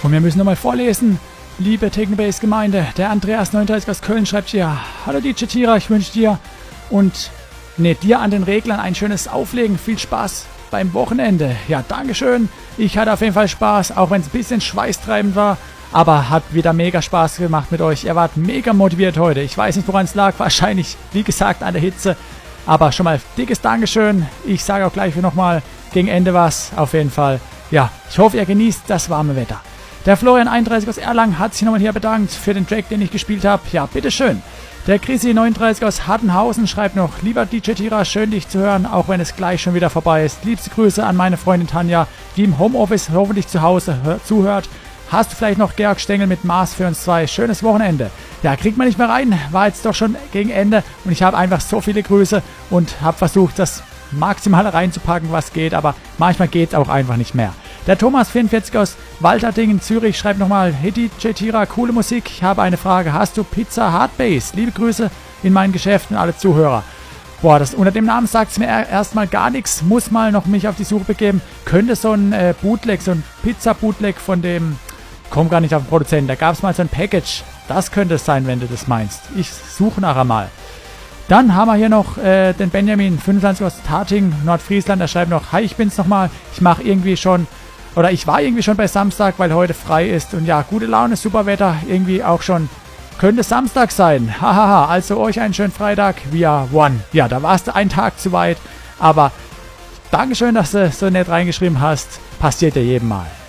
Und wir müssen nochmal vorlesen. Liebe Technobase-Gemeinde, der Andreas39 aus Köln schreibt hier: Hallo DJ Tira, ich wünsche dir dir an den Reglern ein schönes Auflegen. Viel Spaß beim Wochenende. Ja, Dankeschön. Ich hatte auf jeden Fall Spaß, auch wenn es ein bisschen schweißtreibend war. Aber hat wieder mega Spaß gemacht mit euch. Ihr wart mega motiviert heute. Ich weiß nicht, woran es lag. Wahrscheinlich, wie gesagt, an der Hitze. Aber schon mal dickes Dankeschön. Ich sage auch gleich nochmal gegen Ende was. Auf jeden Fall. Ja, ich hoffe, ihr genießt das warme Wetter. Der Florian31 aus Erlangen hat sich nochmal hier bedankt für den Track, den ich gespielt habe. Ja, bitteschön. Der Chrissy39 aus Hartenhausen schreibt noch: Lieber DJ Tira, schön dich zu hören, auch wenn es gleich schon wieder vorbei ist. Liebste Grüße an meine Freundin Tanja, die im Homeoffice hoffentlich zu Hause zuhört. Hast du vielleicht noch Georg Stengel mit Mars für uns zwei? Schönes Wochenende. Ja, kriegt man nicht mehr rein. War jetzt doch schon gegen Ende und ich habe einfach so viele Grüße und habe versucht, das Maximale reinzupacken, was geht, aber manchmal geht es auch einfach nicht mehr. Der Thomas44 aus Walterdingen, Zürich, schreibt nochmal: Hey DJ Tira, coole Musik. Ich habe eine Frage. Hast du Pizza Hardbase? Liebe Grüße in meinen Geschäften, alle Zuhörer. Boah, unter dem Namen sagt es mir erstmal gar nichts. Muss mal noch mich auf die Suche begeben. Könnte so ein Bootleg, so ein Pizza-Bootleg von dem... Komm gar nicht auf den Produzenten. Da gab es mal so ein Package. Das könnte es sein, wenn du das meinst. Ich suche nachher mal. Dann haben wir hier noch den Benjamin 25 aus Tating, Nordfriesland. Der schreibt noch: Hi, ich bin's nochmal. Ich war irgendwie schon bei Samstag, weil heute frei ist. Und ja, gute Laune, super Wetter. Irgendwie auch schon. Könnte Samstag sein. Hahaha. Also euch einen schönen Freitag. Via One. Ja, da warst du einen Tag zu weit. Aber Dankeschön, dass du so nett reingeschrieben hast. Passiert ja jedem Mal.